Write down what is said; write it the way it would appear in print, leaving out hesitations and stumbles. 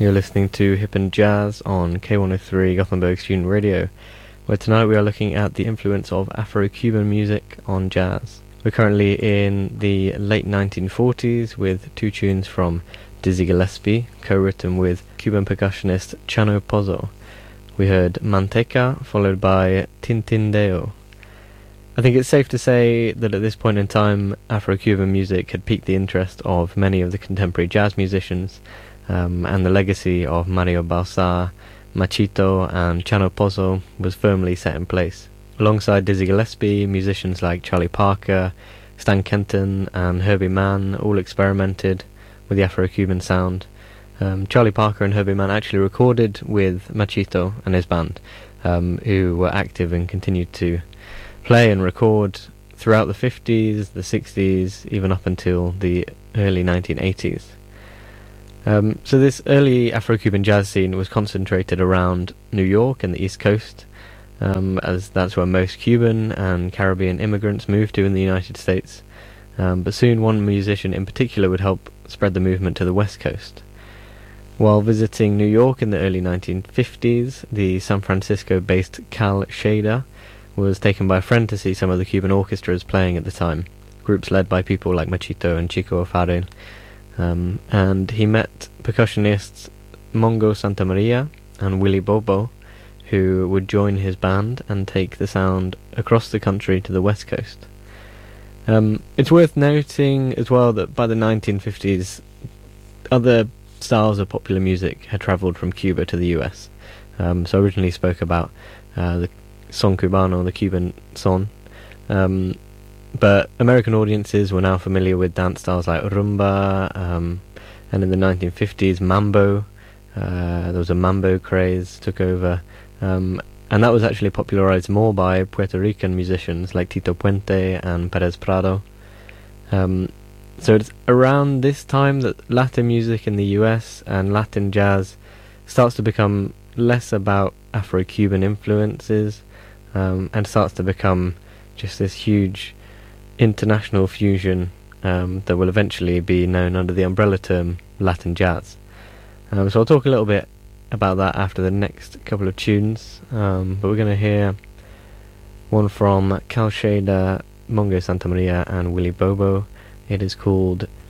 You're listening to Hip and Jazz on K103 Gothenburg Student Radio, where tonight we are looking at the influence of Afro-Cuban music on jazz. We're currently in the late 1940s with two tunes from Dizzy Gillespie, co-written with Cuban percussionist Chano Pozo. We heard Manteca, followed by Tintindeo. I think it's safe to say that at this point in time, Afro-Cuban music had piqued the interest of many of the contemporary jazz musicians, and the legacy of Mario Balsà, Machito and Chano Pozo was firmly set in place. Alongside Dizzy Gillespie, musicians like Charlie Parker, Stan Kenton and Herbie Mann all experimented with the Afro-Cuban sound. Charlie Parker and Herbie Mann actually recorded with Machito and his band, who were active and continued to play and record throughout the 50s, the 60s, even up until the early 1980s. So this early Afro-Cuban jazz scene was concentrated around New York and the East Coast, as that's where most Cuban and Caribbean immigrants moved to in the United States. But soon one musician in particular would help spread the movement to the West Coast. While visiting New York in the early 1950s, the San Francisco-based Cal Tjader was taken by a friend to see some of the Cuban orchestras playing at the time, groups led by people like Machito and Chico O'Farrill. And he met percussionists Mongo Santamaria and Willie Bobo, who would join his band and take the sound across the country to the West Coast. It's worth noting as well that by the 1950s, other styles of popular music had travelled from Cuba to the US. So I originally spoke about the son cubano, the Cuban son. But American audiences were now familiar with dance styles like rumba, and in the 1950s, mambo. There was a mambo craze took over, and that was actually popularized more by Puerto Rican musicians like Tito Puente and Perez Prado. So it's around this time that Latin music in the US and Latin jazz starts to become less about Afro-Cuban influences, and starts to become just this huge international fusion that will eventually be known under the umbrella term Latin jazz. So I'll talk a little bit about that after the next couple of tunes, but we're going to hear one from Cal Tjader, Mongo Santamaria and Willie Bobo. It is called